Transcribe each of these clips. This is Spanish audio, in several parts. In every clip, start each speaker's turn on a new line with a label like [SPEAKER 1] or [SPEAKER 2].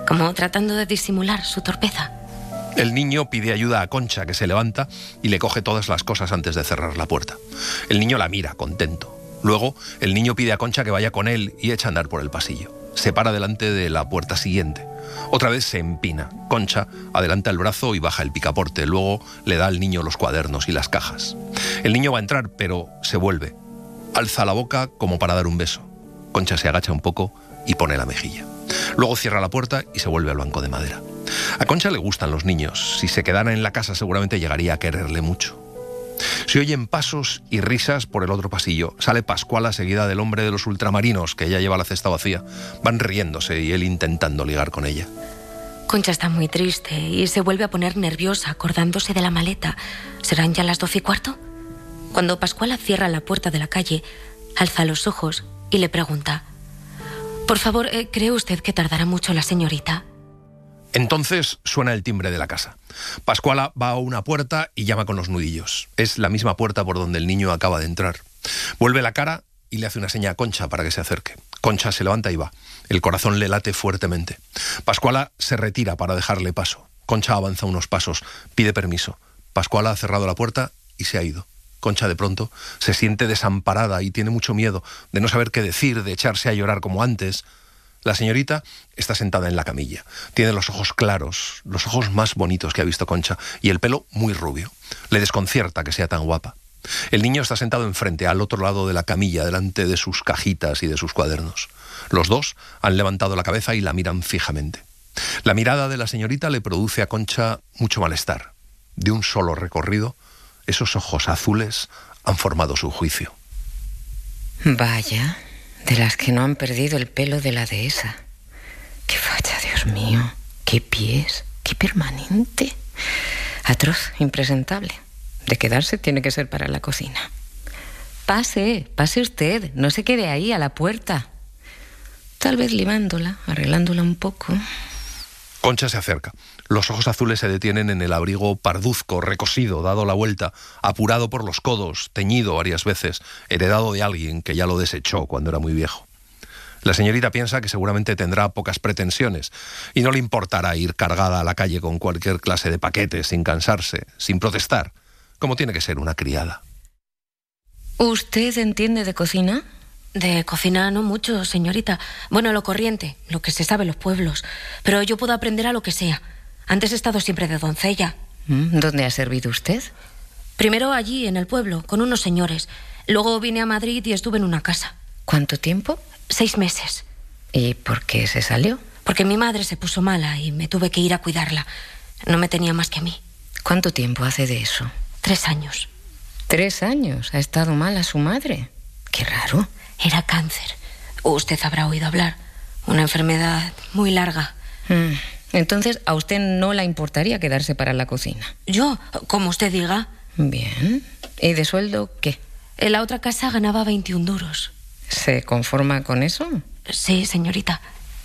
[SPEAKER 1] como tratando de disimular su torpeza.
[SPEAKER 2] El niño pide ayuda a Concha, que se levanta y le coge todas las cosas antes de cerrar la puerta. El niño la mira, contento. Luego, el niño pide a Concha que vaya con él y echa a andar por el pasillo. Se para delante de la puerta siguiente. Otra vez se empina. Concha adelanta el brazo y baja el picaporte. Luego le da al niño los cuadernos y las cajas. El niño va a entrar, pero se vuelve. Alza la boca como para dar un beso. Concha se agacha un poco y pone la mejilla. Luego cierra la puerta y se vuelve al banco de madera. A Concha le gustan los niños. Si se quedara en la casa seguramente llegaría a quererle mucho. Se oyen pasos y risas por el otro pasillo. Sale Pascuala seguida del hombre de los ultramarinos, que ya lleva la cesta vacía. Van riéndose y él intentando ligar con ella.
[SPEAKER 1] Concha está muy triste y se vuelve a poner nerviosa acordándose de la maleta. ¿Serán ya las 12:15? Cuando Pascuala cierra la puerta de la calle, alza los ojos y le pregunta: «Por favor, ¿cree usted que tardará mucho la señorita?»
[SPEAKER 2] Entonces suena el timbre de la casa. Pascuala va a una puerta y llama con los nudillos. Es la misma puerta por donde el niño acaba de entrar. Vuelve la cara y le hace una seña a Concha para que se acerque. Concha se levanta y va. El corazón le late fuertemente. Pascuala se retira para dejarle paso. Concha avanza unos pasos, pide permiso. Pascuala ha cerrado la puerta y se ha ido. Concha de pronto se siente desamparada y tiene mucho miedo de no saber qué decir, de echarse a llorar como antes. La señorita está sentada en la camilla. Tiene los ojos claros, los ojos más bonitos que ha visto Concha, y el pelo muy rubio. Le desconcierta que sea tan guapa. El niño está sentado enfrente, al otro lado de la camilla, delante de sus cajitas y de sus cuadernos. Los dos han levantado la cabeza y la miran fijamente. La mirada de la señorita le produce a Concha mucho malestar. De un solo recorrido, esos ojos azules han formado su juicio.
[SPEAKER 3] Vaya, de las que no han perdido el pelo de la dehesa. ¡Qué facha, Dios mío! ¡Qué pies! ¡Qué permanente! Atroz, impresentable. De quedarse tiene que ser para la cocina. Pase usted, no se quede ahí a la puerta. Tal vez limándola, arreglándola un poco.
[SPEAKER 2] Concha se acerca. Los ojos azules se detienen en el abrigo parduzco, recosido, dado la vuelta, apurado por los codos, teñido varias veces, heredado de alguien que ya lo desechó cuando era muy viejo. La señorita piensa que seguramente tendrá pocas pretensiones y no le importará ir cargada a la calle con cualquier clase de paquete, sin cansarse, sin protestar, como tiene que ser una criada.
[SPEAKER 3] ¿Usted entiende de cocina?
[SPEAKER 1] De cocina no mucho, señorita. Bueno, lo corriente, lo que se sabe en los pueblos. Pero yo puedo aprender a lo que sea. Antes he estado siempre de doncella.
[SPEAKER 3] ¿Dónde ha servido usted?
[SPEAKER 1] Primero allí, en el pueblo, con unos señores. Luego vine a Madrid y estuve en una casa.
[SPEAKER 3] ¿Cuánto tiempo?
[SPEAKER 1] 6 meses.
[SPEAKER 3] ¿Y por qué se salió?
[SPEAKER 1] Porque mi madre se puso mala y me tuve que ir a cuidarla. No me tenía más que a mí.
[SPEAKER 3] ¿Cuánto tiempo hace de eso?
[SPEAKER 1] 3 años.
[SPEAKER 3] 3 años. ¿Ha estado mala su madre? Qué raro.
[SPEAKER 1] Era cáncer. Usted habrá oído hablar. Una enfermedad muy larga.
[SPEAKER 3] Entonces, ¿a usted no le importaría quedarse para la cocina?
[SPEAKER 1] Yo, como usted diga.
[SPEAKER 3] Bien. ¿Y de sueldo qué?
[SPEAKER 1] En la otra casa ganaba 21 duros.
[SPEAKER 3] ¿Se conforma con eso?
[SPEAKER 1] Sí, señorita.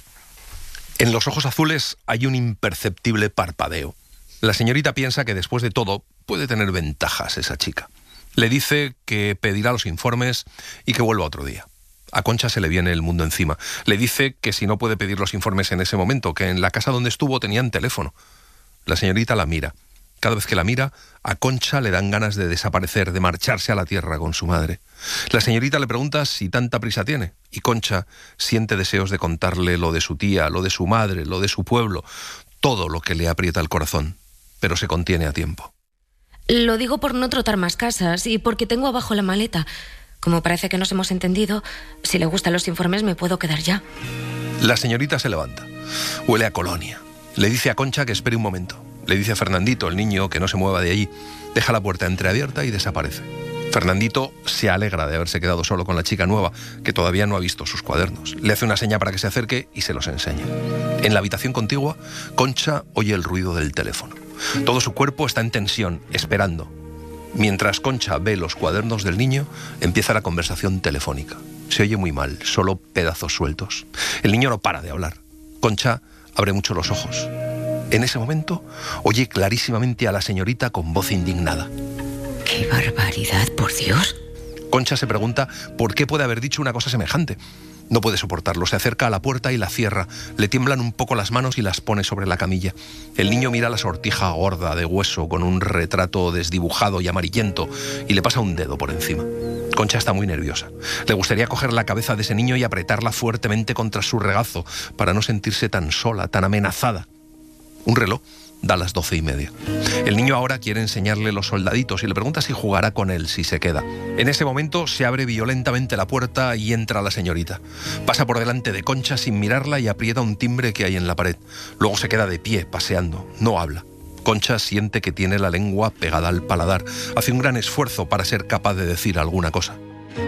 [SPEAKER 2] En los ojos azules hay un imperceptible parpadeo. La señorita piensa que después de todo puede tener ventajas esa chica. Le dice que pedirá los informes y que vuelva otro día. A Concha se le viene el mundo encima. Le dice que si no puede pedir los informes en ese momento, que en la casa donde estuvo tenían teléfono. La señorita la mira. Cada vez que la mira, a Concha le dan ganas de desaparecer, de marcharse a la tierra con su madre. La señorita le pregunta si tanta prisa tiene, y Concha siente deseos de contarle lo de su tía, lo de su madre, lo de su pueblo, todo lo que le aprieta el corazón, pero se contiene a tiempo.
[SPEAKER 1] Lo digo por no trotar más casas y porque tengo abajo la maleta. Como parece que nos hemos entendido, si le gustan los informes me puedo quedar ya.
[SPEAKER 2] La señorita se levanta. Huele a colonia. Le dice a Concha que espere un momento. Le dice a Fernandito, el niño, que no se mueva de allí. Deja la puerta entreabierta y desaparece. Fernandito se alegra de haberse quedado solo con la chica nueva, que todavía no ha visto sus cuadernos. Le hace una seña para que se acerque y se los enseña. En la habitación contigua, Concha oye el ruido del teléfono. Todo su cuerpo está en tensión, esperando. Mientras Concha ve los cuadernos del niño, empieza la conversación telefónica. Se oye muy mal, solo pedazos sueltos. El niño no para de hablar. Concha abre mucho los ojos. En ese momento, oye clarísimamente a la señorita con voz indignada.
[SPEAKER 3] ¡Qué barbaridad, por Dios!
[SPEAKER 2] Concha se pregunta por qué puede haber dicho una cosa semejante. No puede soportarlo, se acerca a la puerta y la cierra, le tiemblan un poco las manos y las pone sobre la camilla. El niño mira la sortija gorda de hueso con un retrato desdibujado y amarillento y le pasa un dedo por encima. Concha está muy nerviosa. Le gustaría coger la cabeza de ese niño y apretarla fuertemente contra su regazo para no sentirse tan sola, tan amenazada. Un reloj da las 12:30. El niño ahora quiere enseñarle los soldaditos y le pregunta si jugará con él si se queda. En ese momento se abre violentamente la puerta y entra la señorita. Pasa por delante de Concha sin mirarla y aprieta un timbre que hay en la pared. Luego se queda de pie, paseando. No habla. Concha siente que tiene la lengua pegada al paladar. Hace un gran esfuerzo para ser capaz de decir alguna cosa.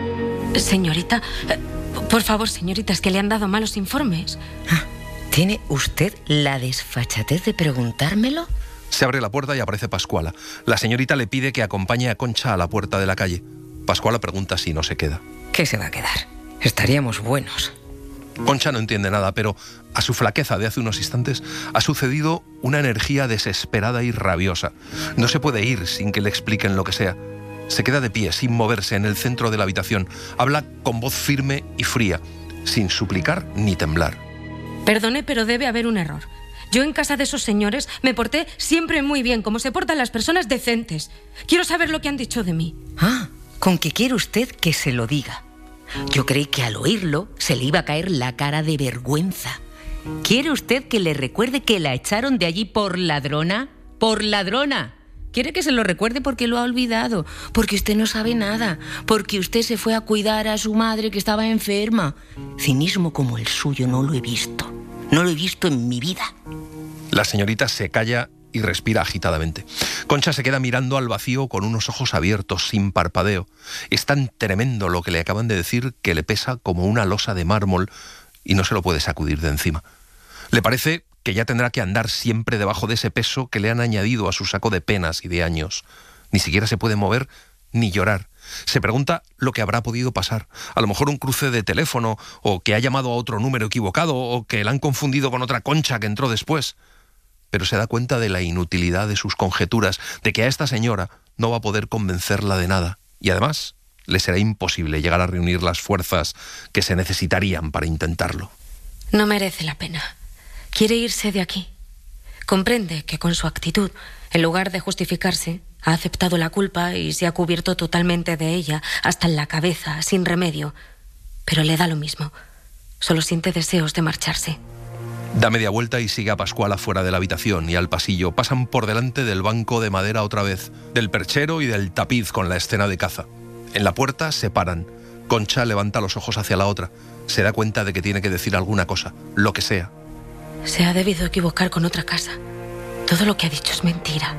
[SPEAKER 1] Señorita, por favor, señorita, es que le han dado malos informes.
[SPEAKER 3] ¿Tiene usted la desfachatez de preguntármelo?
[SPEAKER 2] Se abre la puerta y aparece Pascuala. La señorita le pide que acompañe a Concha a la puerta de la calle. Pascuala pregunta si no se queda.
[SPEAKER 3] ¿Qué se va a quedar? Estaríamos buenos.
[SPEAKER 2] Concha no entiende nada, pero a su flaqueza de hace unos instantes ha sucedido una energía desesperada y rabiosa. No se puede ir sin que le expliquen lo que sea. Se queda de pie, sin moverse, en el centro de la habitación. Habla con voz firme y fría, sin suplicar ni temblar.
[SPEAKER 1] Perdone, pero debe haber un error. Yo en casa de esos señores me porté siempre muy bien, como se portan las personas decentes. Quiero saber lo que han dicho de mí.
[SPEAKER 3] ¿Con qué quiere usted que se lo diga? Yo creí que al oírlo se le iba a caer la cara de vergüenza. ¿Quiere usted que le recuerde que la echaron de allí por ladrona? ¡Por ladrona! ¿Quiere que se lo recuerde porque lo ha olvidado? Porque usted no sabe nada. Porque usted se fue a cuidar a su madre que estaba enferma. Cinismo como el suyo no lo he visto. No lo he visto en mi vida.
[SPEAKER 2] La señorita se calla y respira agitadamente. Concha se queda mirando al vacío con unos ojos abiertos, sin parpadeo. Es tan tremendo lo que le acaban de decir que le pesa como una losa de mármol y no se lo puede sacudir de encima. Le parece que ya tendrá que andar siempre debajo de ese peso que le han añadido a su saco de penas y de años. Ni siquiera se puede mover ni llorar. Se pregunta lo que habrá podido pasar. A lo mejor un cruce de teléfono, o que ha llamado a otro número equivocado, o que la han confundido con otra Concha que entró después. Pero se da cuenta de la inutilidad de sus conjeturas, de que a esta señora no va a poder convencerla de nada. Y además, le será imposible llegar a reunir las fuerzas que se necesitarían para intentarlo.
[SPEAKER 1] No merece la pena. Quiere irse de aquí. Comprende que con su actitud, en lugar de justificarse, ha aceptado la culpa y se ha cubierto totalmente de ella, hasta en la cabeza, sin remedio. Pero le da lo mismo. Solo siente deseos de marcharse.
[SPEAKER 2] Da media vuelta y sigue a Pascuala fuera de la habitación y al pasillo. Pasan por delante del banco de madera otra vez, del perchero y del tapiz con la escena de caza. En la puerta se paran. Concha levanta los ojos hacia la otra. Se da cuenta de que tiene que decir alguna cosa, lo que sea.
[SPEAKER 1] Se ha debido equivocar con otra casa. Todo lo que ha dicho es mentira.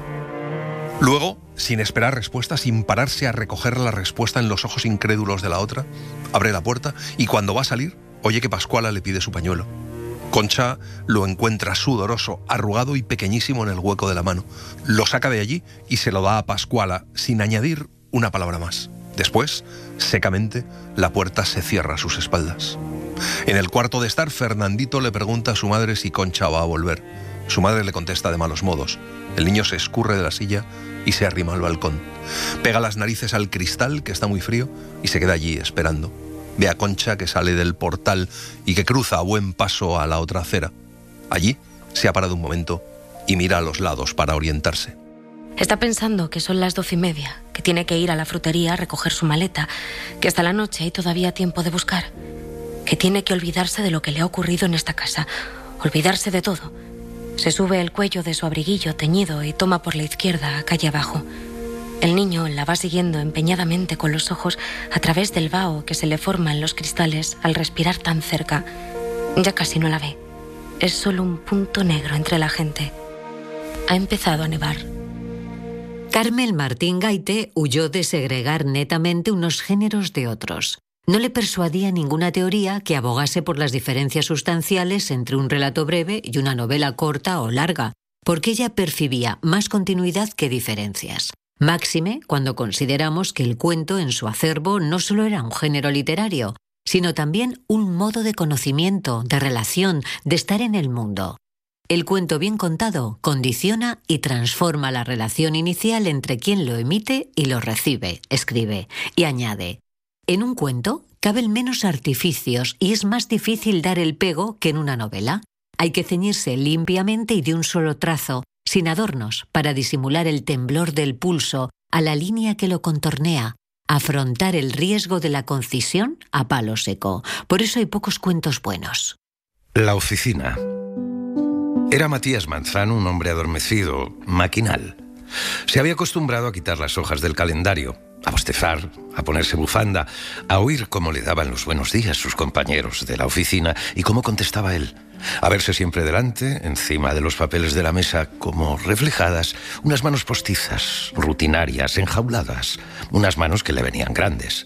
[SPEAKER 2] Luego, sin esperar respuesta, sin pararse a recoger la respuesta en los ojos incrédulos de la otra, abre la puerta y cuando va a salir, oye que Pascuala le pide su pañuelo. Concha lo encuentra sudoroso, arrugado y pequeñísimo en el hueco de la mano. Lo saca de allí y se lo da a Pascuala, sin añadir una palabra más. Después, secamente, la puerta se cierra a sus espaldas. En el cuarto de estar, Fernandito le pregunta a su madre si Concha va a volver. Su madre le contesta de malos modos. El niño se escurre de la silla y se arrima al balcón. Pega las narices al cristal, que está muy frío, y se queda allí esperando. Ve a Concha que sale del portal y que cruza a buen paso a la otra acera. Allí se ha parado un momento y mira a los lados para orientarse.
[SPEAKER 1] Está pensando que son las 12:30, que tiene que ir a la frutería a recoger su maleta, que hasta la noche hay todavía tiempo de buscar, que tiene que olvidarse de lo que le ha ocurrido en esta casa, olvidarse de todo. Se sube el cuello de su abriguillo teñido y toma por la izquierda, calle abajo. El niño la va siguiendo empeñadamente con los ojos a través del vaho que se le forma en los cristales al respirar tan cerca. Ya casi no la ve. Es solo un punto negro entre la gente. Ha empezado a nevar.
[SPEAKER 4] Carmel Martín Gaite huyó de segregar netamente unos géneros de otros. No le persuadía ninguna teoría que abogase por las diferencias sustanciales entre un relato breve y una novela corta o larga, porque ella percibía más continuidad que diferencias. Máxime cuando consideramos que el cuento en su acervo no solo era un género literario, sino también un modo de conocimiento, de relación, de estar en el mundo. El cuento bien contado condiciona y transforma la relación inicial entre quien lo emite y lo recibe, escribe, y añade: en un cuento, caben menos artificios y es más difícil dar el pego que en una novela. Hay que ceñirse limpiamente y de un solo trazo, sin adornos, para disimular el temblor del pulso a la línea que lo contornea, afrontar el riesgo de la concisión a palo seco. Por eso hay pocos cuentos buenos.
[SPEAKER 5] La oficina. Era Matías Manzano un hombre adormecido, maquinal. Se había acostumbrado a quitar las hojas del calendario, a bostezar, a ponerse bufanda, a oír cómo le daban los buenos días sus compañeros de la oficina y cómo contestaba él. A verse siempre delante, encima de los papeles de la mesa, como reflejadas, unas manos postizas, rutinarias, enjauladas, unas manos que le venían grandes.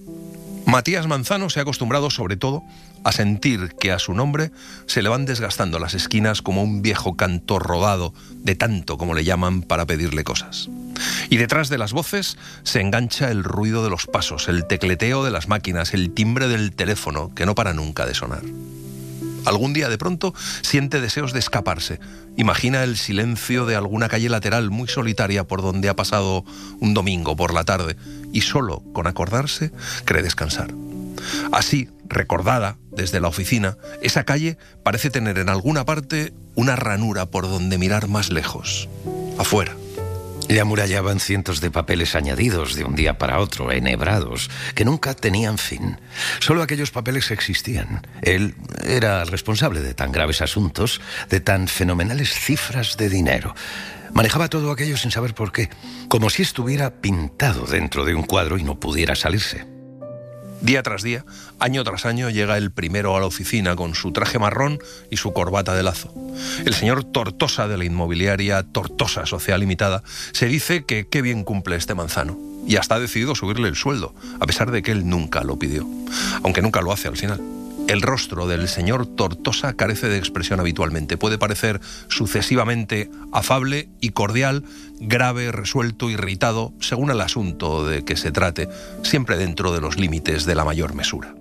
[SPEAKER 2] Matías Manzano se ha acostumbrado sobre todo a sentir que a su nombre se le van desgastando las esquinas como un viejo cantor rodado, de tanto como le llaman para pedirle cosas. Y detrás de las voces se engancha el ruido de los pasos, el tecleteo de las máquinas, el timbre del teléfono, que no para nunca de sonar. Algún día de pronto siente deseos de escaparse. Imagina el silencio de alguna calle lateral muy solitaria por donde ha pasado un domingo por la tarde y solo con acordarse cree descansar. Así, recordada desde la oficina, esa calle parece tener en alguna parte una ranura por donde mirar más lejos, afuera.
[SPEAKER 5] Le amurallaban cientos de papeles añadidos de un día para otro, enhebrados, que nunca tenían fin. Solo aquellos papeles existían. Él era responsable de tan graves asuntos, de tan fenomenales cifras de dinero. Manejaba todo aquello sin saber por qué, como si estuviera pintado dentro de un cuadro y no pudiera salirse.
[SPEAKER 2] Día tras día, año tras año, llega el primero a la oficina con su traje marrón y su corbata de lazo. El señor Tortosa de la inmobiliaria Tortosa Social Limitada se dice que qué bien cumple este Manzano y hasta ha decidido subirle el sueldo, a pesar de que él nunca lo pidió, aunque nunca lo hace al final. El rostro del señor Tortosa carece de expresión habitualmente. Puede parecer sucesivamente afable y cordial, grave, resuelto, irritado, según el asunto de que se trate, siempre dentro de los límites de la mayor mesura.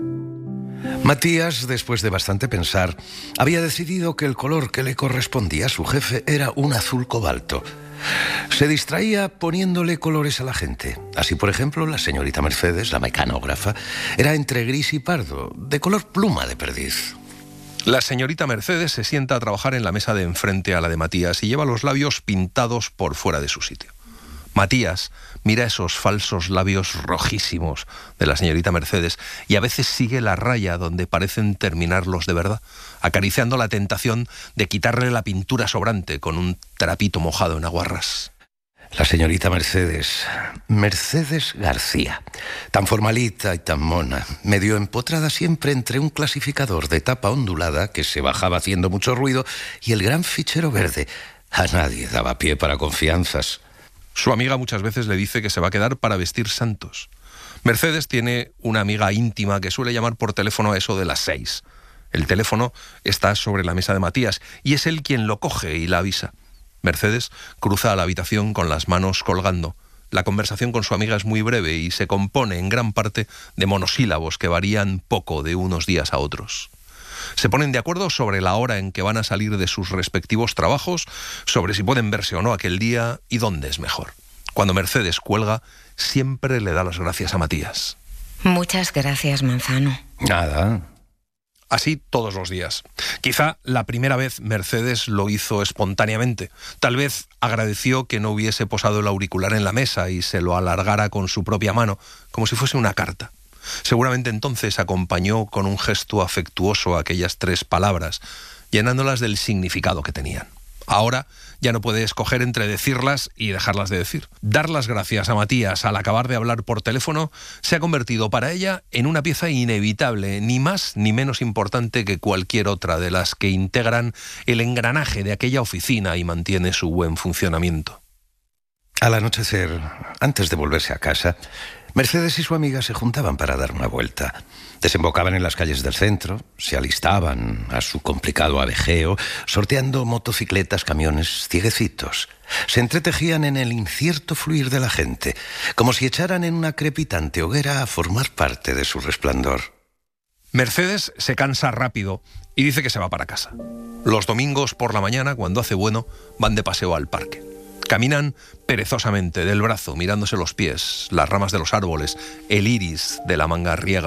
[SPEAKER 5] Matías, después de bastante pensar, había decidido que el color que le correspondía a su jefe era un azul cobalto. Se distraía poniéndole colores a la gente. Así, por ejemplo, la señorita Mercedes, la mecanógrafa, era entre gris y pardo, de color pluma de perdiz.
[SPEAKER 2] La señorita Mercedes se sienta a trabajar en la mesa de enfrente a la de Matías y lleva los labios pintados por fuera de su sitio. Matías mira esos falsos labios rojísimos de la señorita Mercedes y a veces sigue la raya donde parecen terminarlos de verdad, acariciando la tentación de quitarle la pintura sobrante con un trapito mojado en aguarrás.
[SPEAKER 5] La señorita Mercedes García, tan formalita y tan mona, medio empotrada siempre entre un clasificador de tapa ondulada que se bajaba haciendo mucho ruido y el gran fichero verde. A nadie daba pie para confianzas.
[SPEAKER 2] Su amiga muchas veces le dice que se va a quedar para vestir santos. Mercedes tiene una amiga íntima que suele llamar por teléfono a eso de las 6. El teléfono está sobre la mesa de Matías y es él quien lo coge y la avisa. Mercedes cruza a la habitación con las manos colgando. La conversación con su amiga es muy breve y se compone en gran parte de monosílabos que varían poco de unos días a otros. Se ponen de acuerdo sobre la hora en que van a salir de sus respectivos trabajos, sobre si pueden verse o no aquel día y dónde es mejor. Cuando Mercedes cuelga, siempre le da las gracias a Matías.
[SPEAKER 3] Muchas gracias, Manzano.
[SPEAKER 5] Nada.
[SPEAKER 2] Así todos los días. Quizá la primera vez Mercedes lo hizo espontáneamente. Tal vez agradeció que no hubiese posado el auricular en la mesa y se lo alargara con su propia mano, como si fuese una carta. Seguramente entonces acompañó con un gesto afectuoso aquellas 3 palabras, llenándolas del significado que tenían. Ahora ya no puede escoger entre decirlas y dejarlas de decir. Dar las gracias a Matías al acabar de hablar por teléfono se ha convertido para ella en una pieza inevitable, ni más ni menos importante que cualquier otra de las que integran el engranaje de aquella oficina y mantiene su buen funcionamiento.
[SPEAKER 5] Al anochecer, antes de volverse a casa, Mercedes y su amiga se juntaban para dar una vuelta. Desembocaban en las calles del centro, se alistaban a su complicado abejeo, sorteando motocicletas, camiones, cieguecitos. Se entretejían en el incierto fluir de la gente, como si echaran en una crepitante hoguera a formar parte de su resplandor.
[SPEAKER 2] Mercedes se cansa rápido y dice que se va para casa. Los domingos por la mañana, cuando hace bueno, van de paseo al parque. Caminan perezosamente del brazo, mirándose los pies, las ramas de los árboles, el iris de la manga riega.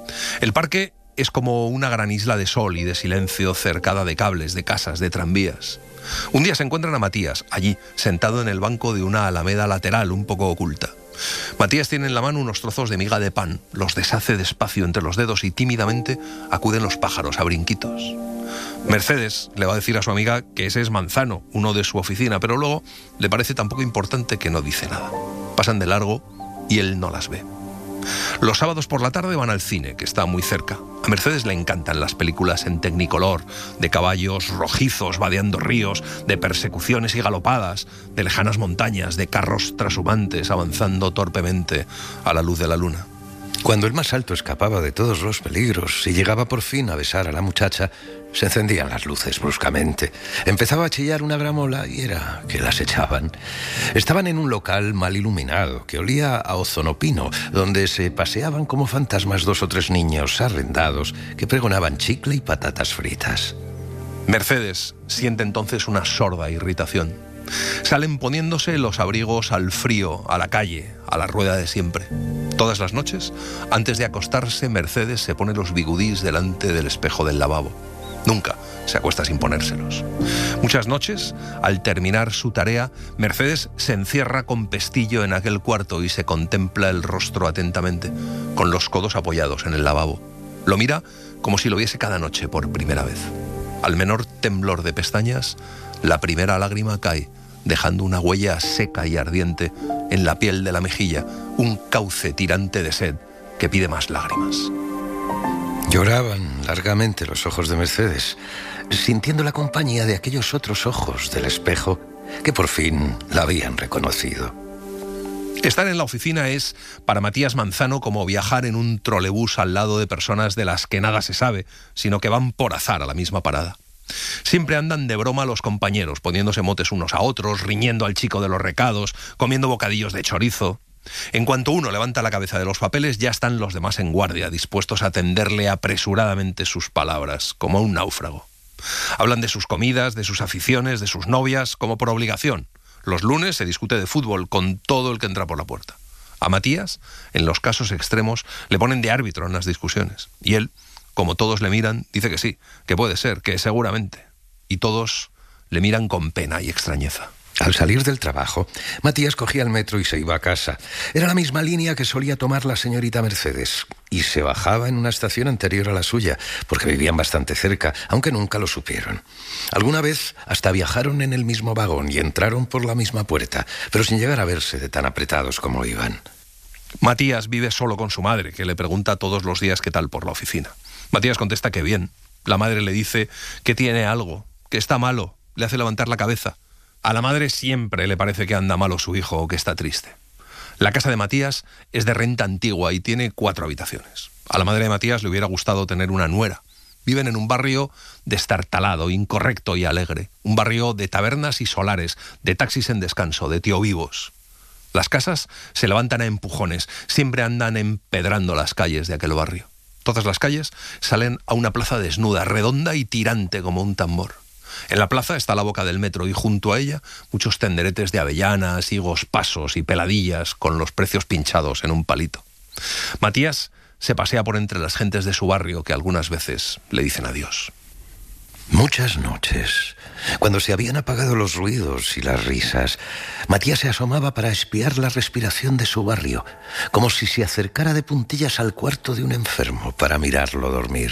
[SPEAKER 2] El parque es como una gran isla de sol y de silencio cercada de cables, de casas, de tranvías. Un día se encuentran a Matías, allí, sentado en el banco de una alameda lateral un poco oculta. Matías tiene en la mano unos trozos de miga de pan, los deshace despacio entre los dedos y tímidamente acuden los pájaros a brinquitos. Mercedes le va a decir a su amiga que ese es Manzano, uno de su oficina, pero luego le parece tan poco importante que no dice nada. Pasan de largo y él no las ve. Los sábados por la tarde van al cine, que está muy cerca. A Mercedes le encantan las películas en tecnicolor, de caballos rojizos vadeando ríos, de persecuciones y galopadas, de lejanas montañas, de carros trashumantes avanzando torpemente a la luz de la luna.
[SPEAKER 5] Cuando el más alto escapaba de todos los peligros y llegaba por fin a besar a la muchacha, se encendían las luces bruscamente. Empezaba a chillar una gramola y era que las echaban. Estaban en un local mal iluminado, que olía a ozonopino, donde se paseaban como fantasmas 2 o 3 niños arrendados que pregonaban chicle y patatas fritas.
[SPEAKER 2] Mercedes siente entonces una sorda irritación. Salen poniéndose los abrigos al frío, a la calle, a la rueda de siempre. Todas las noches, antes de acostarse, Mercedes se pone los bigudís delante del espejo del lavabo. Nunca se acuesta sin ponérselos. Muchas noches, al terminar su tarea, Mercedes se encierra con pestillo en aquel cuarto y se contempla el rostro atentamente, con los codos apoyados en el lavabo. Lo mira como si lo viese cada noche por primera vez. Al menor temblor de pestañas, la primera lágrima cae, dejando una huella seca y ardiente en la piel de la mejilla, un cauce tirante de sed que pide más lágrimas.
[SPEAKER 5] Lloraban largamente los ojos de Mercedes, sintiendo la compañía de aquellos otros ojos del espejo que por fin la habían reconocido.
[SPEAKER 2] Estar en la oficina es, para Matías Manzano, como viajar en un trolebús al lado de personas de las que nada se sabe, sino que van por azar a la misma parada. Siempre andan de broma los compañeros, poniéndose motes unos a otros, riñendo al chico de los recados, comiendo bocadillos de chorizo. En cuanto uno levanta la cabeza de los papeles, ya están los demás en guardia, dispuestos a tenderle apresuradamente sus palabras, como a un náufrago. Hablan de sus comidas, de sus aficiones, de sus novias, como por obligación. Los lunes se discute de fútbol con todo el que entra por la puerta. A Matías, en los casos extremos, le ponen de árbitro en las discusiones. Y él, como todos le miran, dice que sí, que puede ser, que seguramente. Y todos le miran con pena y extrañeza.
[SPEAKER 5] Al salir del trabajo, Matías cogía el metro y se iba a casa. Era la misma línea que solía tomar la señorita Mercedes. Y se bajaba en una estación anterior a la suya, porque vivían bastante cerca, aunque nunca lo supieron. Alguna vez hasta viajaron en el mismo vagón y entraron por la misma puerta, pero sin llegar a verse de tan apretados como iban.
[SPEAKER 2] Matías vive solo con su madre, que le pregunta todos los días qué tal por la oficina. Matías contesta que bien. La madre le dice que tiene algo, que está malo, le hace levantar la cabeza. A la madre siempre le parece que anda malo su hijo o que está triste. La casa de Matías es de renta antigua y tiene 4 habitaciones. A la madre de Matías le hubiera gustado tener una nuera. Viven en un barrio destartalado, incorrecto y alegre. Un barrio de tabernas y solares, de taxis en descanso, de tío vivos. Las casas se levantan a empujones, siempre andan empedrando las calles de aquel barrio. Todas las calles salen a una plaza desnuda, redonda y tirante como un tambor. En la plaza está la boca del metro y junto a ella muchos tenderetes de avellanas, higos pasos y peladillas con los precios pinchados en un palito. Matías se pasea por entre las gentes de su barrio que algunas veces le dicen adiós.
[SPEAKER 5] Muchas noches, cuando se habían apagado los ruidos y las risas, Matías se asomaba para espiar la respiración de su barrio, como si se acercara de puntillas al cuarto de un enfermo para mirarlo dormir.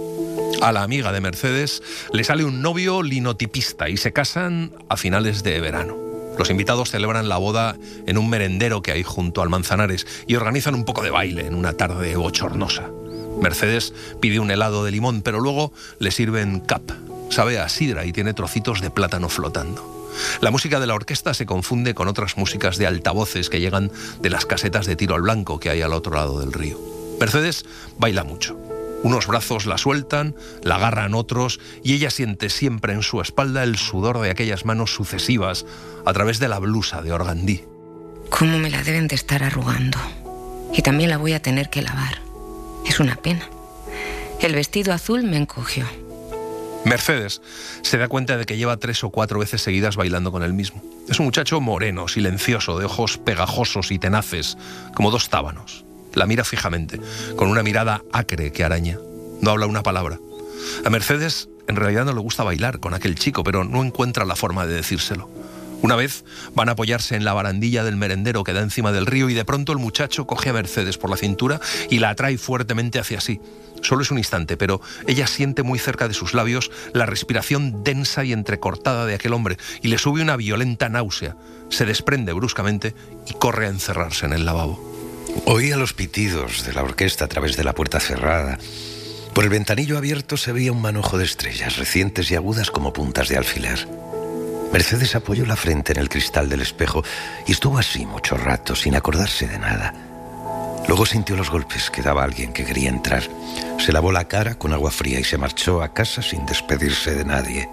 [SPEAKER 2] A la amiga de Mercedes le sale un novio linotipista y se casan a finales de verano. Los invitados celebran la boda en un merendero que hay junto al Manzanares y organizan un poco de baile en una tarde bochornosa. Mercedes pide un helado de limón, pero luego le sirven cap. Sabe a sidra y tiene trocitos de plátano flotando. La música de la orquesta se confunde con otras músicas de altavoces que llegan de las casetas de tiro al blanco que hay al otro lado del río. Mercedes baila mucho. Unos brazos la sueltan, la agarran otros y ella siente siempre en su espalda el sudor de aquellas manos sucesivas a través de la blusa de organdí.
[SPEAKER 3] ¿Cómo me la deben de estar arrugando? Y también la voy a tener que lavar. Es una pena. El vestido azul me encogió.
[SPEAKER 2] Mercedes se da cuenta de que lleva 3 o 4 veces seguidas bailando con él mismo. Es un muchacho moreno, silencioso, de ojos pegajosos y tenaces, como 2 tábanos. La mira fijamente, con una mirada acre que araña. No habla una palabra. A Mercedes en realidad no le gusta bailar con aquel chico, pero no encuentra la forma de decírselo. Una vez van a apoyarse en la barandilla del merendero que da encima del río y de pronto el muchacho coge a Mercedes por la cintura y la atrae fuertemente hacia sí. Solo es un instante, pero ella siente muy cerca de sus labios la respiración densa y entrecortada de aquel hombre y le sube una violenta náusea. Se desprende bruscamente y corre a encerrarse en el lavabo.
[SPEAKER 5] Oía los pitidos de la orquesta a través de la puerta cerrada. Por el ventanillo abierto se veía un manojo de estrellas, recientes y agudas como puntas de alfiler. Mercedes apoyó la frente en el cristal del espejo y estuvo así mucho rato, sin acordarse de nada. Luego sintió los golpes que daba alguien que quería entrar. Se lavó la cara con agua fría y se marchó a casa sin despedirse de nadie.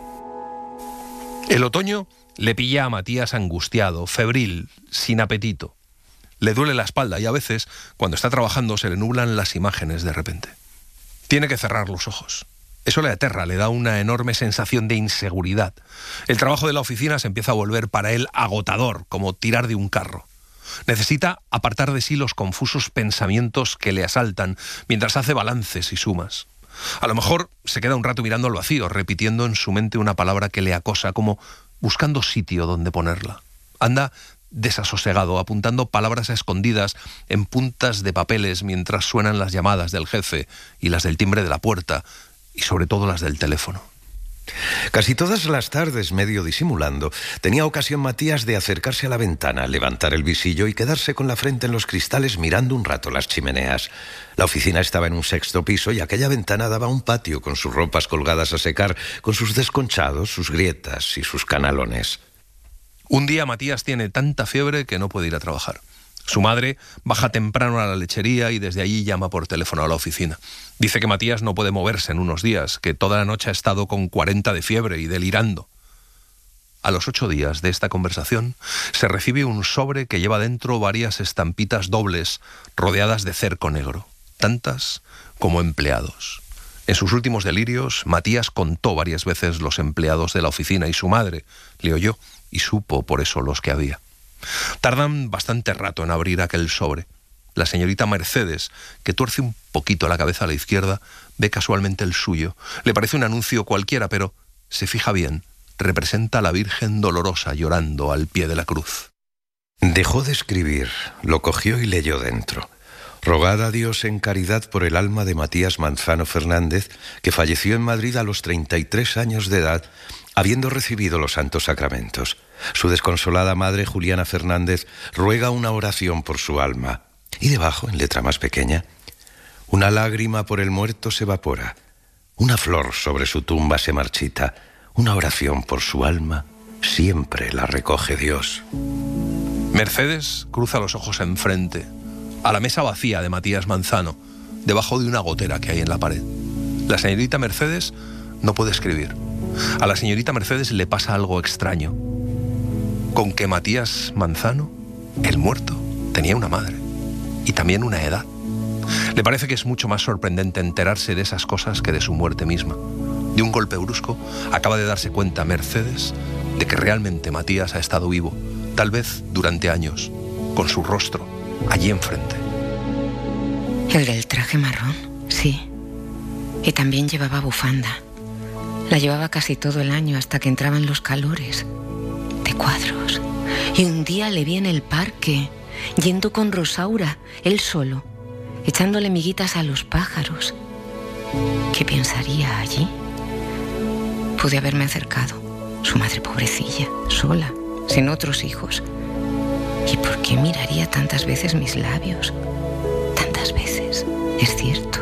[SPEAKER 2] El otoño le pilla a Matías angustiado, febril, sin apetito. Le duele la espalda y a veces, cuando está trabajando, se le nublan las imágenes de repente. Tiene que cerrar los ojos. Eso le aterra, le da una enorme sensación de inseguridad. El trabajo de la oficina se empieza a volver para él agotador, como tirar de un carro. Necesita apartar de sí los confusos pensamientos que le asaltan mientras hace balances y sumas. A lo mejor se queda un rato mirando al vacío, repitiendo en su mente una palabra que le acosa, como buscando sitio donde ponerla. Anda desasosegado, apuntando palabras a escondidas en puntas de papeles mientras suenan las llamadas del jefe y las del timbre de la puerta y sobre todo las del teléfono.
[SPEAKER 5] Casi todas las tardes, medio disimulando, tenía ocasión Matías de acercarse a la ventana, levantar el visillo y quedarse con la frente en los cristales mirando un rato las chimeneas. La oficina estaba en un 6º piso y aquella ventana daba a un patio con sus ropas colgadas a secar, con sus desconchados, sus grietas y sus canalones.
[SPEAKER 2] Un día Matías tiene tanta fiebre que no puede ir a trabajar. Su madre baja temprano a la lechería y desde allí llama por teléfono a la oficina. Dice que Matías no puede moverse en unos días, que toda la noche ha estado con 40 de fiebre y delirando. A los 8 días de esta conversación se recibe un sobre que lleva dentro varias estampitas dobles rodeadas de cerco negro, tantas como empleados. En sus últimos delirios, Matías contó varias veces los empleados de la oficina y su madre le oyó y supo por eso los que había. Tardan bastante rato en abrir aquel sobre. La señorita Mercedes, que tuerce un poquito la cabeza a la izquierda, ve casualmente el suyo. Le parece un anuncio cualquiera, pero se fija bien. Representa a la Virgen dolorosa llorando al pie de la cruz.
[SPEAKER 5] Dejó de escribir, lo cogió y leyó dentro. Rogad a Dios en caridad por el alma de Matías Manzano Fernández, que falleció en Madrid a los 33 años de edad, habiendo recibido los santos sacramentos. Su desconsolada madre, Juliana Fernández, ruega una oración por su alma. Y debajo, en letra más pequeña, una lágrima por el muerto se evapora, una flor sobre su tumba se marchita, una oración por su alma siempre la recoge Dios.
[SPEAKER 2] Mercedes cruza los ojos enfrente, a la mesa vacía de Matías Manzano, debajo de una gotera que hay en la pared. La señorita Mercedes no puede escribir. A la señorita Mercedes le pasa algo extraño. Con que Matías Manzano, el muerto, tenía una madre y también una edad. Le parece que es mucho más sorprendente enterarse de esas cosas que de su muerte misma. De un golpe brusco, acaba de darse cuenta Mercedes de que realmente Matías ha estado vivo, tal vez durante años, con su rostro allí enfrente.
[SPEAKER 3] El del traje marrón, sí. Y también llevaba bufanda. La llevaba casi todo el año hasta que entraban los calores. De cuadros. Y un día le vi en el parque, yendo con Rosaura, él solo, echándole miguitas a los pájaros. ¿Qué pensaría allí? Pude haberme acercado. Su madre pobrecilla, sola, sin otros hijos. ¿Y por qué miraría tantas veces mis labios? Tantas veces, es cierto.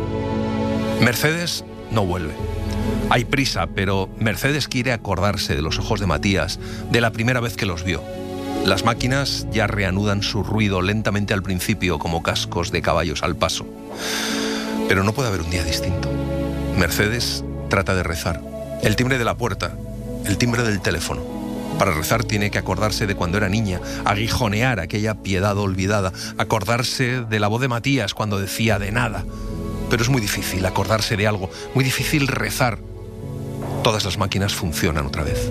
[SPEAKER 2] Mercedes no vuelve. Hay prisa, pero Mercedes quiere acordarse de los ojos de Matías, de la primera vez que los vio. Las máquinas ya reanudan su ruido lentamente al principio, como cascos de caballos al paso. Pero no puede haber un día distinto. Mercedes trata de rezar. El timbre de la puerta, el timbre del teléfono. Para rezar tiene que acordarse de cuando era niña, aguijonear aquella piedad olvidada, acordarse de la voz de Matías cuando decía de nada. Pero es muy difícil acordarse de algo, muy difícil rezar. Todas las máquinas funcionan otra vez.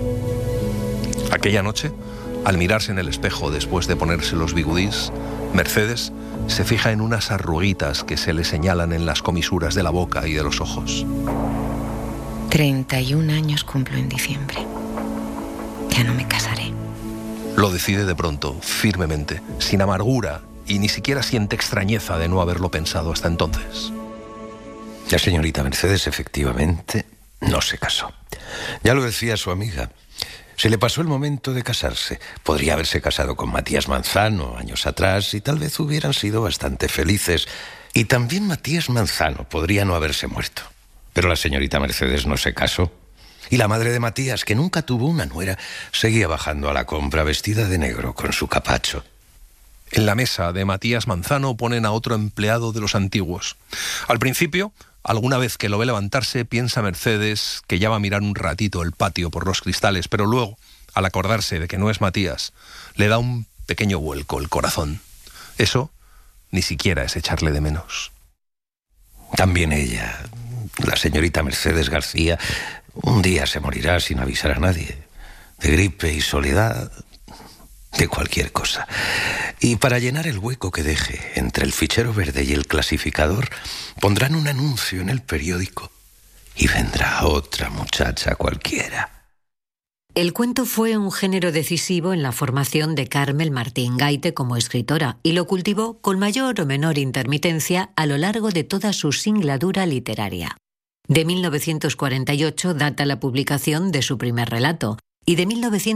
[SPEAKER 2] Aquella noche, al mirarse en el espejo después de ponerse los bigudís, Mercedes Se fija en unas arruguitas que se le señalan en las comisuras de la boca y de los ojos.
[SPEAKER 3] 31 años cumplo en diciembre. Ya no me casaré.
[SPEAKER 2] Lo decide de pronto, firmemente, sin amargura, y ni siquiera siente extrañeza de no haberlo pensado hasta entonces.
[SPEAKER 5] La señorita Mercedes efectivamente no se casó. Ya lo decía su amiga. Se le pasó el momento de casarse. Podría haberse casado con Matías Manzano años atrás y tal vez hubieran sido bastante felices. Y también Matías Manzano podría no haberse muerto. Pero la señorita Mercedes no se casó. Y la madre de Matías, que nunca tuvo una nuera, seguía bajando a la compra vestida de negro con su capacho.
[SPEAKER 2] En la mesa de Matías Manzano ponen a otro empleado de los antiguos. Al principio, alguna vez que lo ve levantarse, piensa Mercedes que ya va a mirar un ratito el patio por los cristales, pero luego, al acordarse de que no es Matías, le da un pequeño vuelco el corazón. Eso ni siquiera es echarle de menos.
[SPEAKER 5] También ella, la señorita Mercedes García, un día se morirá sin avisar a nadie. De gripe y soledad, de cualquier cosa. Y para llenar el hueco que deje entre el fichero verde y el clasificador, pondrán un anuncio en el periódico y vendrá otra muchacha cualquiera.
[SPEAKER 4] El cuento fue un género decisivo en la formación de Carmel Martín Gaite como escritora y lo cultivó con mayor o menor intermitencia a lo largo de toda su singladura literaria. De 1948 data la publicación de su primer relato y de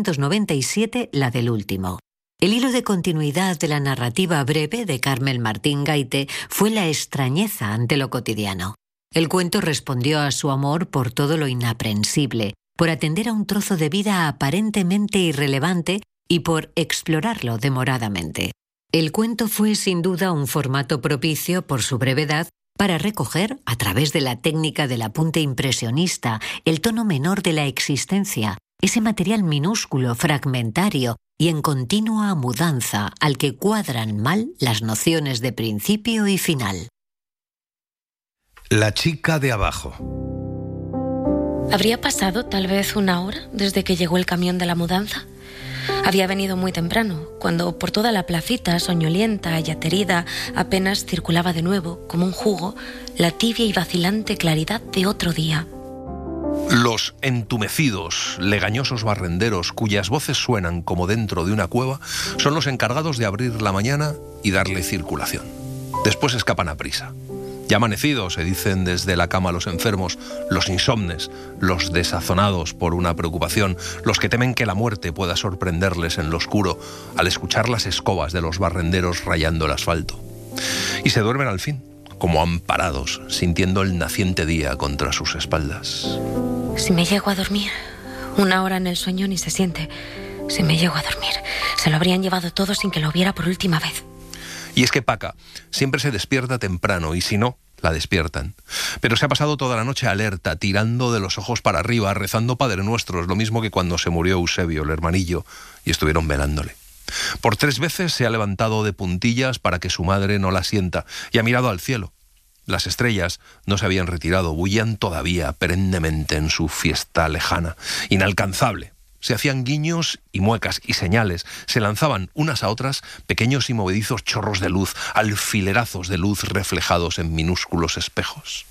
[SPEAKER 4] 1997 la del último. El hilo de continuidad de la narrativa breve de Carmel Martín Gaite fue la extrañeza ante lo cotidiano. El cuento respondió a su amor por todo lo inaprensible, por atender a un trozo de vida aparentemente irrelevante y por explorarlo demoradamente. El cuento fue sin duda un formato propicio por su brevedad para recoger, a través de la técnica del apunte impresionista, el tono menor de la existencia, ese material minúsculo, fragmentario y en continua mudanza al que cuadran mal las nociones de principio y final.
[SPEAKER 5] La chica de abajo.
[SPEAKER 1] ¿Habría pasado tal vez una hora desde que llegó el camión de la mudanza? Había venido muy temprano, cuando por toda la placita, soñolienta y aterida, apenas circulaba de nuevo, como un jugo, la tibia y vacilante claridad de otro día.
[SPEAKER 2] Los entumecidos, legañosos barrenderos cuyas voces suenan como dentro de una cueva son los encargados de abrir la mañana y darle circulación. Después escapan a prisa. Ya amanecido, se dicen desde la cama los enfermos, los insomnes, los desazonados por una preocupación, los que temen que la muerte pueda sorprenderles en lo oscuro al escuchar las escobas de los barrenderos rayando el asfalto. Y se duermen al fin, como amparados, sintiendo el naciente día contra sus espaldas.
[SPEAKER 1] Si me llego a dormir, una hora en el sueño ni se siente. Si me llego a dormir, se lo habrían llevado todo sin que lo viera por última vez.
[SPEAKER 2] Y es que Paca siempre se despierta temprano y si no, la despiertan. Pero se ha pasado toda la noche alerta, tirando de los ojos para arriba, rezando Padre Nuestros, lo mismo que cuando se murió Eusebio, el hermanillo, y estuvieron velándole. Por 3 veces se ha levantado de puntillas para que su madre no la sienta y ha mirado al cielo. Las estrellas no se habían retirado, bullían todavía perennemente en su fiesta lejana, inalcanzable. Se hacían guiños y muecas y señales, se lanzaban unas a otras pequeños y movedizos chorros de luz, alfilerazos de luz reflejados en minúsculos espejos.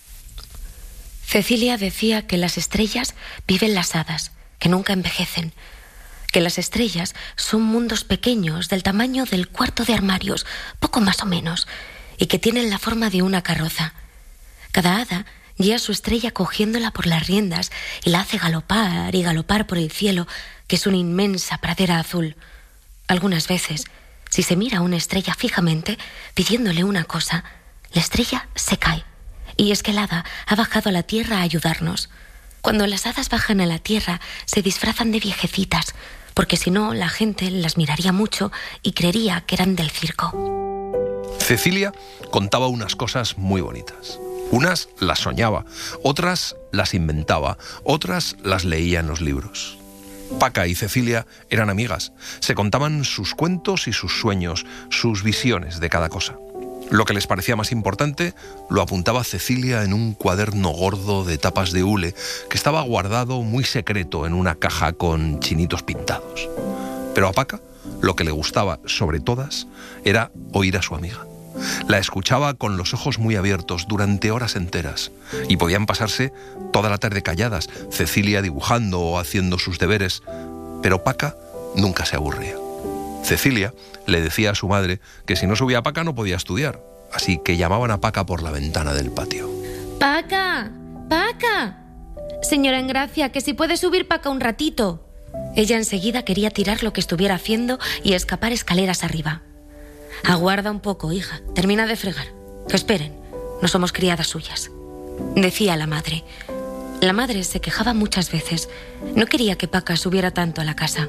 [SPEAKER 1] Cecilia decía que las estrellas viven las hadas, que nunca envejecen, que las estrellas son mundos pequeños del tamaño del cuarto de armarios, poco más o menos, y que tienen la forma de una carroza. Cada hada guía a su estrella cogiéndola por las riendas y la hace galopar y galopar por el cielo, que es una inmensa pradera azul. Algunas veces, si se mira a una estrella fijamente, pidiéndole una cosa, la estrella se cae. Y es que el hada ha bajado a la tierra a ayudarnos. Cuando las hadas bajan a la tierra, se disfrazan de viejecitas, porque si no, la gente las miraría mucho y creería que eran del circo.
[SPEAKER 2] Cecilia contaba unas cosas muy bonitas. Unas las soñaba, otras las inventaba, otras las leía en los libros. Paca y Cecilia eran amigas, se contaban sus cuentos y sus sueños, sus visiones de cada cosa. Lo que les parecía más importante lo apuntaba Cecilia en un cuaderno gordo de tapas de hule que estaba guardado muy secreto en una caja con chinitos pintados. Pero a Paca lo que le gustaba sobre todas era oír a su amiga. La escuchaba con los ojos muy abiertos durante horas enteras y podían pasarse toda la tarde calladas, Cecilia dibujando o haciendo sus deberes, pero Paca nunca se aburría. Cecilia le decía a su madre que si no subía a Paca no podía estudiar, así que llamaban a Paca por la ventana del patio.
[SPEAKER 1] ¡Paca! ¡Paca! Señora Engracia, que si puede subir Paca un ratito. Ella enseguida quería tirar lo que estuviera haciendo y escapar escaleras arriba. Aguarda un poco, hija, termina de fregar. Que esperen, no somos criadas suyas, decía la madre. La madre se quejaba muchas veces. No quería que Paca subiera tanto a la casa.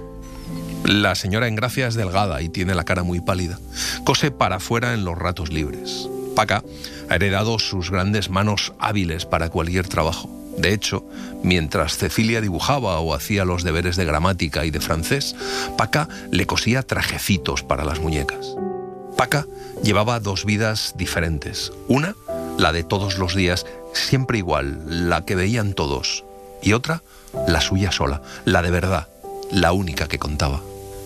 [SPEAKER 2] La señora Engracia es delgada y tiene la cara muy pálida. Cose para afuera en los ratos libres. Paca ha heredado sus grandes manos hábiles para cualquier trabajo. De hecho, mientras Cecilia dibujaba o hacía los deberes de gramática y de francés, Paca le cosía trajecitos para las muñecas. Paca llevaba dos vidas diferentes. Una, la de todos los días, siempre igual, la que veían todos. Y otra, la suya sola, la de verdad, la única que contaba.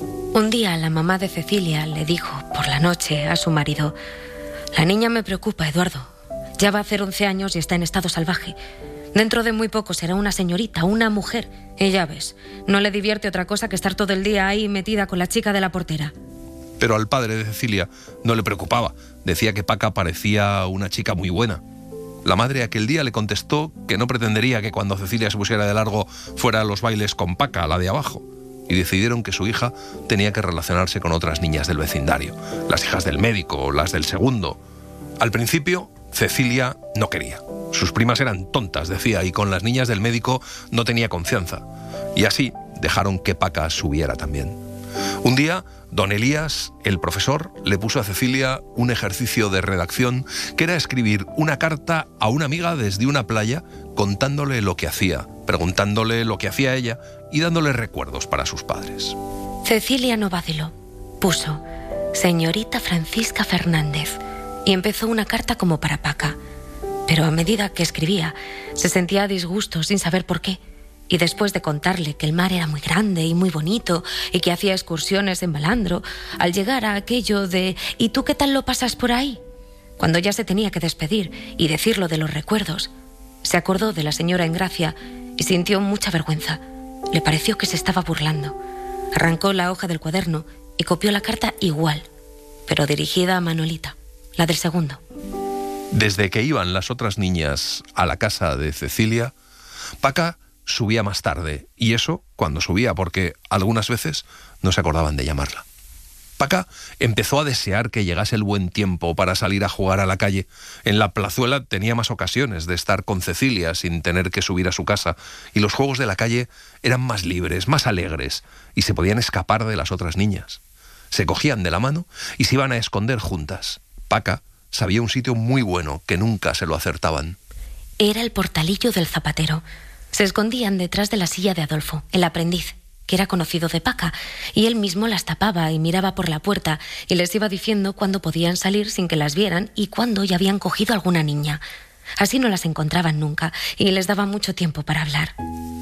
[SPEAKER 1] Un día la mamá de Cecilia le dijo por la noche a su marido: «La niña me preocupa, Eduardo. Ya va a hacer 11 años y está en estado salvaje. Dentro de muy poco será una señorita, una mujer. Y ya ves, no le divierte otra cosa que estar todo el día ahí metida con la chica de la portera».
[SPEAKER 2] Pero al padre de Cecilia no le preocupaba. Decía que Paca parecía una chica muy buena. La madre aquel día le contestó que no pretendería que cuando Cecilia se pusiera de largo fuera a los bailes con Paca, la de abajo. Y decidieron que su hija tenía que relacionarse con otras niñas del vecindario, las hijas del médico, las del segundo. Al principio, Cecilia no quería. Sus primas eran tontas, decía, y con las niñas del médico no tenía confianza. Y así dejaron que Paca subiera también. Un día, don Elías, el profesor, le puso a Cecilia un ejercicio de redacción que era escribir una carta a una amiga desde una playa contándole lo que hacía, preguntándole lo que hacía ella y dándole recuerdos para sus padres.
[SPEAKER 1] Cecilia no vaciló. Puso «Señorita Francisca Fernández» y empezó una carta como para Paca. Pero a medida que escribía, se sentía a disgusto sin saber por qué. Y después de contarle que el mar era muy grande y muy bonito y que hacía excursiones en Balandro, al llegar a aquello de «¿Y tú qué tal lo pasas por ahí?», cuando ya se tenía que despedir y decir lo de los recuerdos, se acordó de la señora Engracia y sintió mucha vergüenza. Le pareció que se estaba burlando. Arrancó la hoja del cuaderno y copió la carta igual, pero dirigida a Manolita, la del segundo.
[SPEAKER 2] Desde que iban las otras niñas a la casa de Cecilia, Paca subía más tarde, y eso cuando subía, porque algunas veces no se acordaban de llamarla. Paca empezó a desear que llegase el buen tiempo para salir a jugar a la calle. En la plazuela tenía más ocasiones de estar con Cecilia sin tener que subir a su casa, y los juegos de la calle eran más libres, más alegres, y se podían escapar de las otras niñas. Se cogían de la mano y se iban a esconder juntas. Paca sabía un sitio muy bueno que nunca se lo acertaban.
[SPEAKER 1] Era el portalillo del zapatero. Se escondían detrás de la silla de Adolfo, el aprendiz, que era conocido de Paca, y él mismo las tapaba y miraba por la puerta y les iba diciendo cuándo podían salir sin que las vieran y cuándo ya habían cogido alguna niña. Así no las encontraban nunca y les daba mucho tiempo para hablar.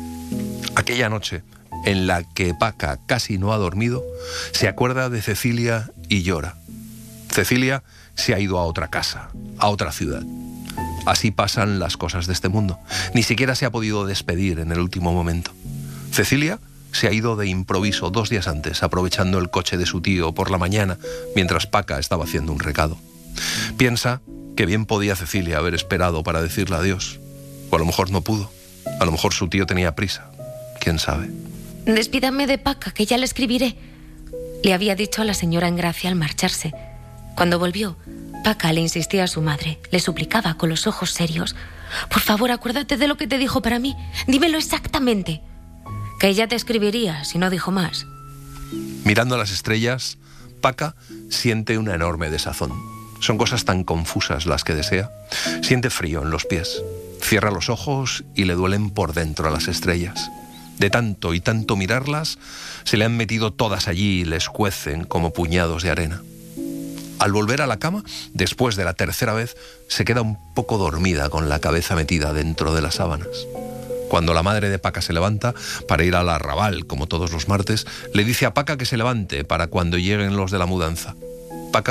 [SPEAKER 2] Aquella noche, en la que Paca casi no ha dormido, se acuerda de Cecilia y llora. Cecilia se ha ido a otra casa, a otra ciudad. Así pasan las cosas de este mundo. Ni siquiera se ha podido despedir en el último momento. Cecilia se ha ido de improviso 2 días antes, aprovechando el coche de su tío por la mañana, mientras Paca estaba haciendo un recado. Piensa que bien podía Cecilia haber esperado para decirle adiós. O a lo mejor no pudo. A lo mejor su tío tenía prisa. ¿Quién sabe?
[SPEAKER 1] «Despídame de Paca, que ya le escribiré», le había dicho a la señora Engracia al marcharse. Cuando volvió, Paca le insistía a su madre, le suplicaba con los ojos serios: «Por favor, acuérdate de lo que te dijo para mí, dímelo exactamente». Que ella te escribiría, si no dijo más.
[SPEAKER 2] Mirando a las estrellas, Paca siente una enorme desazón. Son cosas tan confusas las que desea. Siente frío en los pies. Cierra los ojos y le duelen por dentro a las estrellas. De tanto y tanto mirarlas, se le han metido todas allí y les cuecen como puñados de arena. Al volver a la cama, después de la tercera vez, se queda un poco dormida con la cabeza metida dentro de las sábanas. Cuando la madre de Paca se levanta para ir al arrabal, como todos los martes, le dice a Paca que se levante para cuando lleguen los de la mudanza. Paca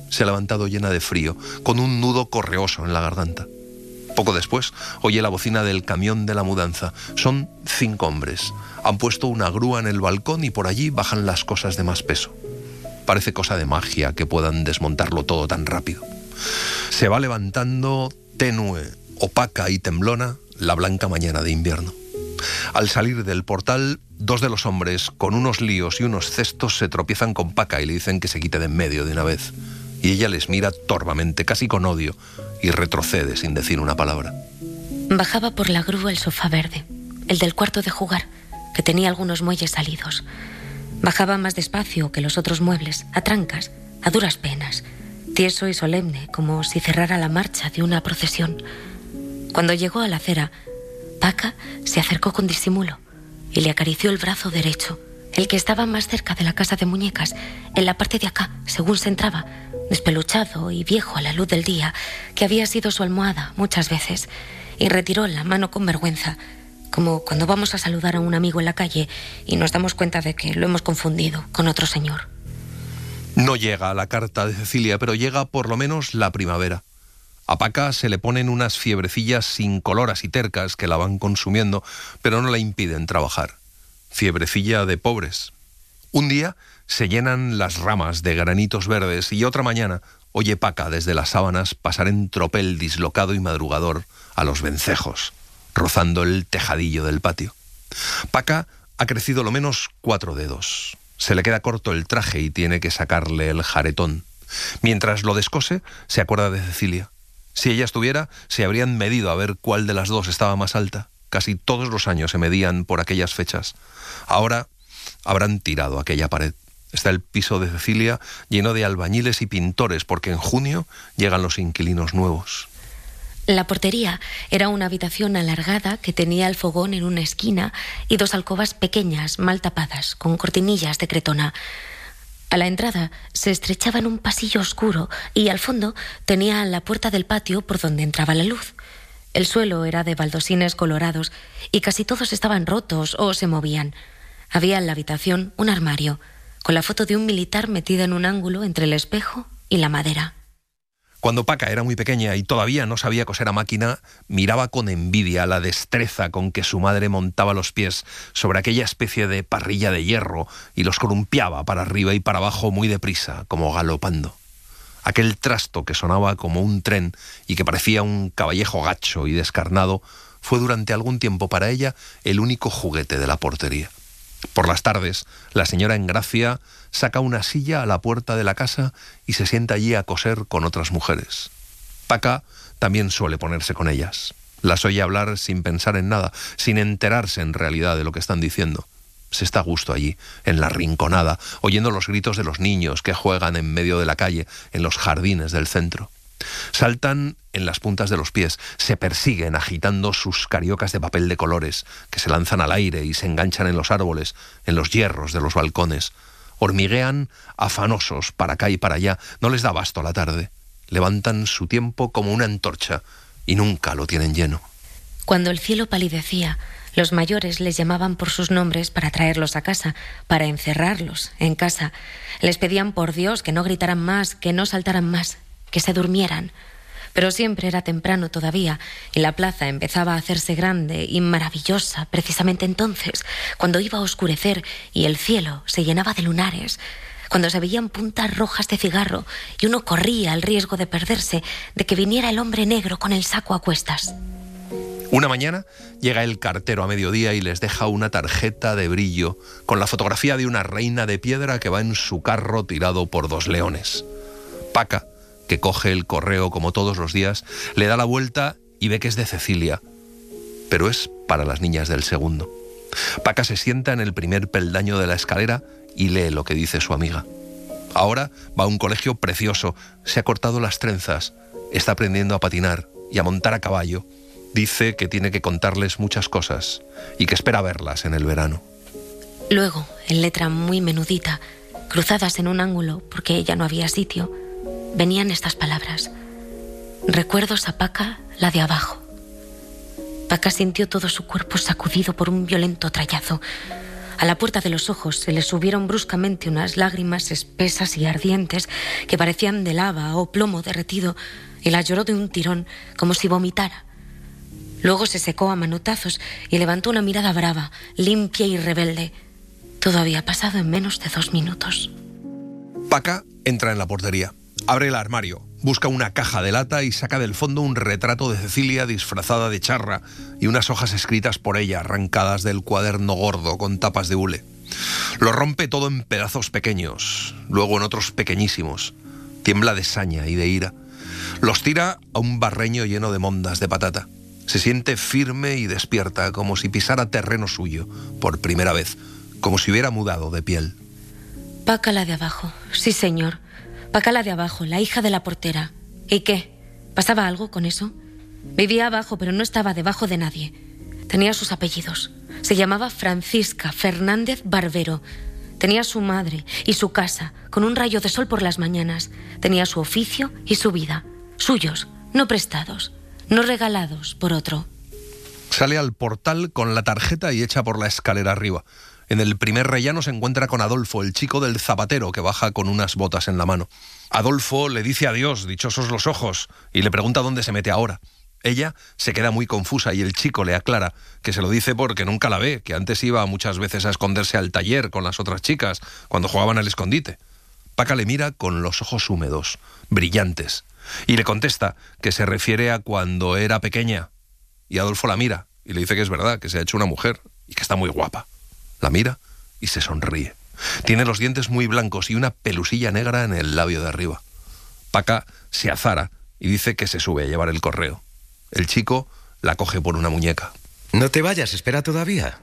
[SPEAKER 2] Se ha levantado llena de frío, con un nudo correoso en la garganta. Poco después, oye la bocina del camión de la mudanza. Son 5 hombres. Han puesto una grúa en el balcón y por allí bajan las cosas de más peso. Parece cosa de magia que puedan desmontarlo todo tan rápido. Se va levantando tenue, opaca y temblona la blanca mañana de invierno. Al salir del portal, 2 de los hombres, con unos líos y unos cestos, se tropiezan con Paca y le dicen que se quite de en medio de una vez. Y ella les mira torvamente, casi con odio, y retrocede sin decir una palabra.
[SPEAKER 1] Bajaba por la grúa el sofá verde, el del cuarto de jugar, que tenía algunos muelles salidos. Bajaba más despacio que los otros muebles, a trancas, a duras penas, tieso y solemne, como si cerrara la marcha de una procesión. Cuando llegó a la acera, Paca se acercó con disimulo y le acarició el brazo derecho, el que estaba más cerca de la casa de muñecas, en la parte de acá, según se entraba, despeluchado y viejo a la luz del día, que había sido su almohada muchas veces, y retiró la mano con vergüenza, como cuando vamos a saludar a un amigo en la calle y nos damos cuenta de que lo hemos confundido con otro señor.
[SPEAKER 2] No llega la carta de Cecilia, pero llega por lo menos la primavera. A Paca se le ponen unas fiebrecillas incoloras y tercas que la van consumiendo, pero no la impiden trabajar. Fiebrecilla de pobres. Un día se llenan las ramas de granitos verdes y otra mañana oye Paca desde las sábanas pasar en tropel dislocado y madrugador a los vencejos, rozando el tejadillo del patio. Paca ha crecido lo menos 4 dedos. Se le queda corto el traje y tiene que sacarle el jaretón. Mientras lo descose, se acuerda de Cecilia. Si ella estuviera, se habrían medido a ver cuál de las 2 estaba más alta. Casi todos los años se medían por aquellas fechas. Ahora habrán tirado aquella pared. Está el piso de Cecilia lleno de albañiles y pintores, porque en junio llegan los inquilinos nuevos.
[SPEAKER 1] La portería era una habitación alargada que tenía el fogón en una esquina y 2 alcobas pequeñas, mal tapadas, con cortinillas de cretona. A la entrada se estrechaba en un pasillo oscuro y al fondo tenía la puerta del patio por donde entraba la luz. El suelo era de baldosines colorados y casi todos estaban rotos o se movían. Había en la habitación un armario, con la foto de un militar metida en un ángulo entre el espejo y la madera.
[SPEAKER 2] Cuando Paca era muy pequeña y todavía no sabía coser a máquina, miraba con envidia la destreza con que su madre montaba los pies sobre aquella especie de parrilla de hierro y los columpiaba para arriba y para abajo muy deprisa, como galopando. Aquel trasto que sonaba como un tren y que parecía un caballejo gacho y descarnado fue durante algún tiempo para ella el único juguete de la portería. Por las tardes, la señora Engracia saca una silla a la puerta de la casa y se sienta allí a coser con otras mujeres. Paca también suele ponerse con ellas. Las oye hablar sin pensar en nada, sin enterarse en realidad de lo que están diciendo. Se está a gusto allí, en la rinconada, oyendo los gritos de los niños que juegan en medio de la calle, en los jardines del centro. Saltan en las puntas de los pies, se persiguen agitando sus cariocas de papel de colores, que se lanzan al aire y se enganchan en los árboles, en los hierros de los balcones. Hormiguean afanosos para acá y para allá, no les da abasto la tarde. Levantan su tiempo como una antorcha y nunca lo tienen lleno.
[SPEAKER 1] Cuando el cielo palidecía, los mayores les llamaban por sus nombres para traerlos a casa, para encerrarlos en casa. Les pedían por Dios que no gritaran más, que no saltaran más, que se durmieran. Pero siempre era temprano todavía y la plaza empezaba a hacerse grande y maravillosa precisamente entonces, cuando iba a oscurecer y el cielo se llenaba de lunares, cuando se veían puntas rojas de cigarro y uno corría el riesgo de perderse, de que viniera el hombre negro con el saco a cuestas.
[SPEAKER 2] Una mañana llega el cartero a mediodía y les deja una tarjeta de brillo con la fotografía de una reina de piedra que va en su carro tirado por 2 leones. Paca, que coge el correo como todos los días, le da la vuelta y ve que es de Cecilia, pero es para las niñas del segundo. Paca se sienta en el primer peldaño de la escalera y lee lo que dice su amiga. Ahora va a un colegio precioso, se ha cortado las trenzas, está aprendiendo a patinar y a montar a caballo. Dice que tiene que contarles muchas cosas y que espera verlas en el verano.
[SPEAKER 1] Luego, en letra muy menudita, cruzadas en un ángulo porque ya no había sitio, venían estas palabras: recuerdos a Paca, la de abajo. Paca sintió todo su cuerpo sacudido por un violento trayazo. A la puerta de los ojos se le subieron bruscamente unas lágrimas espesas y ardientes que parecían de lava o plomo derretido, y la lloró de un tirón, como si vomitara. Luego se secó a manotazos y levantó una mirada brava, limpia y rebelde. Todo había pasado en menos de 2 minutos.
[SPEAKER 2] Paca entra en la portería, abre el armario, busca una caja de lata y saca del fondo un retrato de Cecilia disfrazada de charra y unas hojas escritas por ella arrancadas del cuaderno gordo con tapas de hule. Lo rompe todo en pedazos pequeños, luego en otros pequeñísimos. Tiembla de saña y de ira. Los tira a un barreño lleno de mondas de patata. Se siente firme y despierta, como si pisara terreno suyo, por primera vez, como si hubiera mudado de piel.
[SPEAKER 1] Paca la de abajo, sí señor. Paca la de abajo, la hija de la portera. ¿Y qué? ¿Pasaba algo con eso? Vivía abajo, pero no estaba debajo de nadie. Tenía sus apellidos. Se llamaba Francisca Fernández Barbero. Tenía su madre y su casa, con un rayo de sol por las mañanas. Tenía su oficio y su vida. Suyos, no prestados, no regalados por otro.
[SPEAKER 2] Sale al portal con la tarjeta y echa por la escalera arriba. En el primer rellano se encuentra con Adolfo, el chico del zapatero, que baja con unas botas en la mano. Adolfo le dice adiós, dichosos los ojos, y le pregunta dónde se mete ahora. Ella se queda muy confusa y el chico le aclara que se lo dice porque nunca la ve, que antes iba muchas veces a esconderse al taller con las otras chicas, cuando jugaban al escondite. Paca le mira con los ojos húmedos, brillantes, y le contesta que se refiere a cuando era pequeña. Y Adolfo la mira y le dice que es verdad, que se ha hecho una mujer y que está muy guapa. La mira y se sonríe. Tiene los dientes muy blancos y una pelusilla negra en el labio de arriba. Paca se azara y dice que se sube a llevar el correo. El chico la coge por una muñeca.
[SPEAKER 5] No te vayas, espera todavía.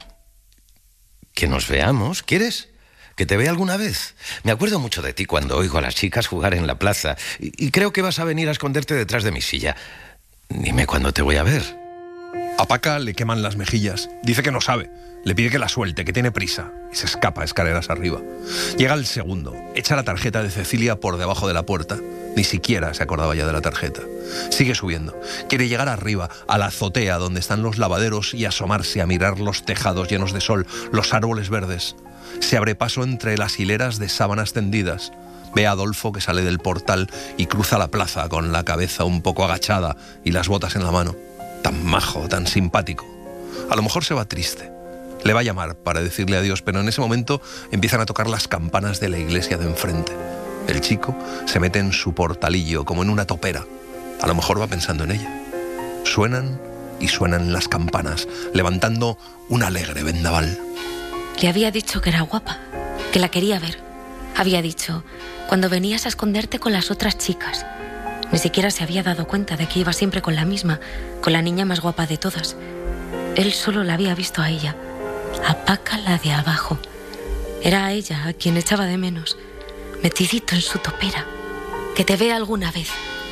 [SPEAKER 5] Que nos veamos, ¿quieres? Que te vea alguna vez. Me acuerdo mucho de ti cuando oigo a las chicas jugar en la plaza y creo que vas a venir a esconderte detrás de mi silla. Dime cuándo te voy a ver.
[SPEAKER 2] A Paca le queman las mejillas. Dice que no sabe. Le pide que la suelte, que tiene prisa, y se escapa escaleras arriba. Llega el segundo, echa la tarjeta de Cecilia por debajo de la puerta. Ni siquiera se acordaba ya de la tarjeta. Sigue subiendo. Quiere llegar arriba, a la azotea donde están los lavaderos y asomarse a mirar los tejados llenos de sol, los árboles verdes. Se abre paso entre las hileras de sábanas tendidas. Ve a Adolfo que sale del portal y cruza la plaza con la cabeza un poco agachada y las botas en la mano. Tan majo, tan simpático. A lo mejor se va triste. Le va a llamar para decirle adiós, pero en ese momento empiezan a tocar las campanas de la iglesia de enfrente. El chico se mete en su portalillo, como en una topera. A lo mejor va pensando en ella. Suenan y suenan las campanas, levantando un alegre vendaval.
[SPEAKER 1] Le había dicho que era guapa, que la quería ver. Había dicho, cuando venías a esconderte con las otras chicas. Ni siquiera se había dado cuenta de que iba siempre con la misma, con la niña más guapa de todas. Él solo la había visto a ella. A Paca la de abajo. Era a ella a quien echaba de menos, metidito en su topera. Que te vea alguna vez.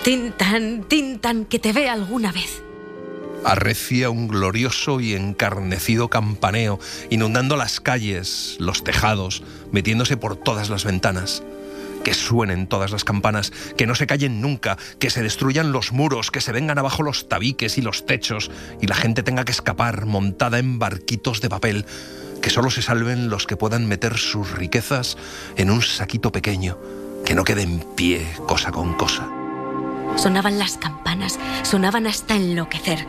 [SPEAKER 1] Tintan, que te vea alguna vez.
[SPEAKER 2] Arrecia un glorioso y encarnecido campaneo, inundando las calles, los tejados, metiéndose por todas las ventanas. Que suenen todas las campanas, que no se callen nunca, que se destruyan los muros, que se vengan abajo los tabiques y los techos y la gente tenga que escapar montada en barquitos de papel, que solo se salven los que puedan meter sus riquezas en un saquito pequeño, que no quede en pie cosa con cosa.
[SPEAKER 1] Sonaban las campanas, sonaban hasta enloquecer.